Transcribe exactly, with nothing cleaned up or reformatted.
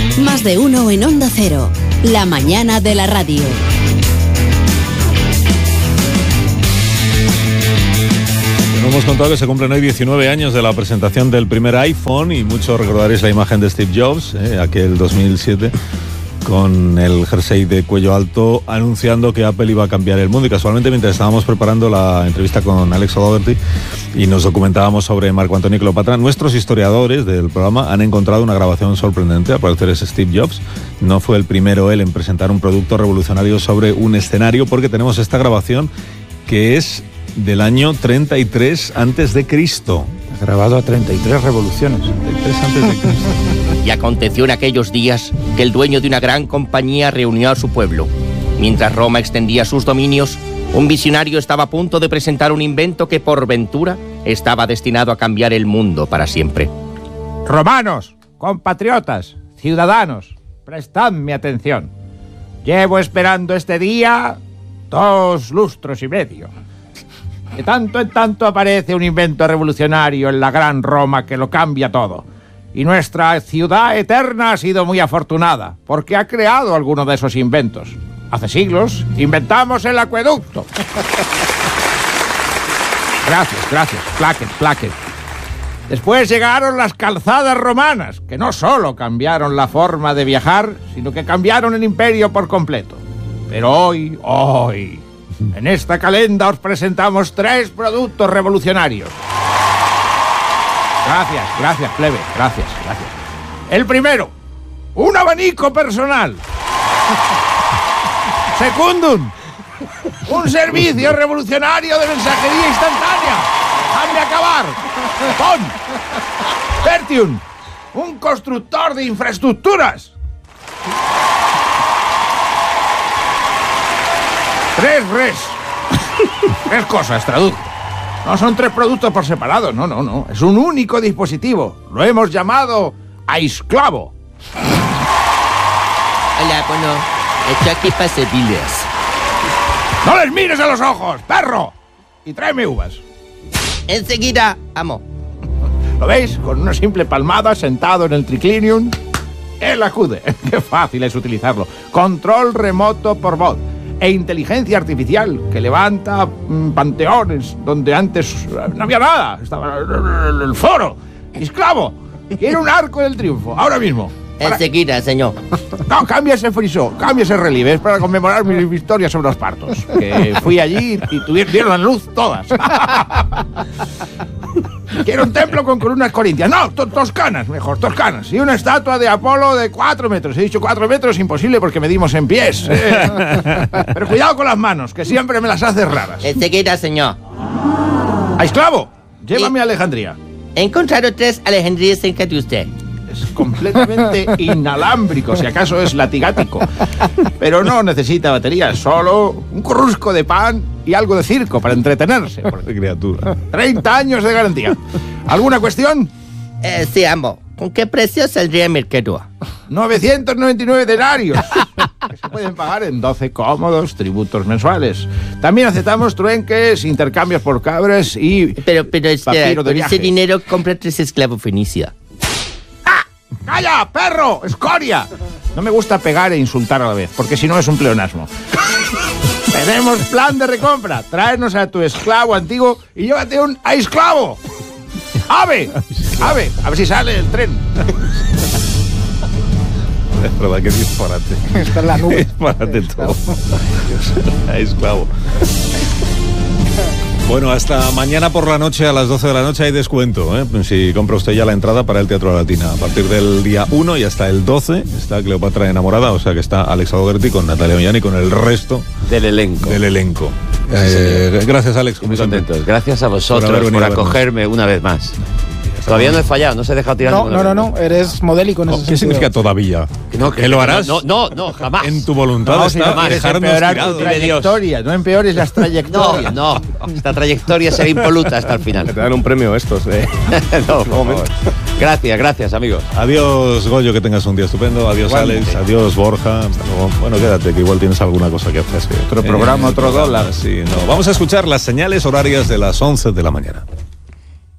Más de uno en Onda Cero. La mañana de la radio. Nos hemos contado que se cumplen hoy diecinueve años de la presentación del primer iPhone y muchos recordaréis la imagen de Steve Jobs, eh, aquel dos mil siete, con el jersey de cuello alto anunciando que Apple iba a cambiar el mundo. Y casualmente, mientras estábamos preparando la entrevista con Alex O'Doherty y nos documentábamos sobre Marco Antonio y Cleopatra, nuestros historiadores del programa han encontrado una grabación sorprendente. Al parecer es Steve Jobs. No fue el primero él en presentar un producto revolucionario sobre un escenario, porque tenemos esta grabación que es del año treinta y tres antes de Cristo. Grabado a treinta y tres revoluciones. treinta y tres antes de Cristo. Y aconteció en aquellos días que el dueño de una gran compañía reunió a su pueblo. Mientras Roma extendía sus dominios, un visionario estaba a punto de presentar un invento que por ventura estaba destinado a cambiar el mundo para siempre. Romanos, compatriotas, ciudadanos, prestadme atención. Llevo esperando este día dos lustros y medio. De tanto en tanto aparece un invento revolucionario en la gran Roma que lo cambia todo. Y nuestra ciudad eterna ha sido muy afortunada, porque ha creado alguno de esos inventos. Hace siglos inventamos el acueducto. Gracias, gracias. Plaque, plaque. Después llegaron las calzadas romanas, que no solo cambiaron la forma de viajar, sino que cambiaron el imperio por completo. Pero hoy, hoy, en esta calenda os presentamos tres productos revolucionarios. Gracias, gracias, plebe, gracias, gracias. El primero, un abanico personal. Secundum, un servicio revolucionario de mensajería instantánea. ¡Dejadme acabar! Pon. Tertium, un constructor de infraestructuras. Tres res. Tres cosas, traduzco. No son tres productos por separado, no, no, no. Es un único dispositivo. Lo hemos llamado Aisclavo. Hola, bueno, estoy aquí para servirles. ¡No les mires a los ojos, perro! Y tráeme uvas. Enseguida, amo. ¿Lo veis? Con una simple palmada, sentado en el triclinium, él acude. ¡Qué fácil es utilizarlo! Control remoto por voz e inteligencia artificial que levanta mm, panteones donde antes no había nada. Estaba el, el foro. Esclavo, quiero un arco del triunfo, ahora mismo. Para... Enseguida, señor. No, cambia ese frisó, cambia ese relieve. Es para conmemorar mi victoria sobre los partos. Que fui allí y tuvieron, dieron la luz todas. Quiero un templo con columnas corintias. No, to toscanas, mejor, toscanas. Y una estatua de Apolo de cuatro metros. He dicho cuatro metros, imposible porque medimos en pies. Eh. Pero cuidado con las manos, que siempre me las haces raras. Enseguida, señor. ¡A esclavo! Llévame y... a Alejandría. He encontrado tres Alejandrías cerca de usted. Es completamente inalámbrico, si acaso es latigático. Pero no necesita batería, solo un corrusco de pan y algo de circo para entretenerse. Qué criatura. treinta años de garantía. ¿Alguna cuestión? Eh, sí, amo. ¿Con qué precio saldría el mercado? novecientos noventa y nueve denarios. Que se pueden pagar en doce cómodos tributos mensuales. También aceptamos truenques, intercambios por cabras y Pero, pero espera, papiro de con viaje. ese dinero compra tres esclavos fenicios. ¡Calla, perro! ¡Escoria! No me gusta pegar e insultar a la vez, porque si no es un pleonasmo. Tenemos plan de recompra. Tráenos a tu esclavo antiguo y llévate un esclavo. ¡Ave! ¡Ave! A ver si sale el tren. Es verdad que disparate. Está en la nube. Disparate todo. Esclavo. Bueno, hasta mañana por la noche, a las doce de la noche, hay descuento, ¿eh? Si compra usted ya la entrada para el Teatro Latina. A partir del día uno y hasta el doce está Cleopatra enamorada, o sea que está Alex O'Doherty con Natalia Ollán y con el resto del elenco. Del elenco. Eh, gracias, Alex. Muy contentos. Gracias a vosotros por, por acogerme una vez más. Todavía no he fallado, no se he dejado tirar. No, no, no, no, eres modélico en ese ¿Qué sentido. significa todavía? Que no, que, ¿Que lo harás? No, no, no, jamás. En tu voluntad no, está si no dejarnos empeorar tirados. tu trayectoria, no empeores las trayectorias. No, no, esta trayectoria será impoluta hasta el final. Que te dan un premio estos, ¿eh? No, por favor. Gracias, gracias, amigos. Adiós, Goyo, que tengas un día estupendo. Adiós, Alex. Adiós, Borja. Bueno, quédate, que igual tienes alguna cosa que hacer. Otro programa, otro dólar. Sí, no. Vamos a escuchar las señales horarias de las once de la mañana.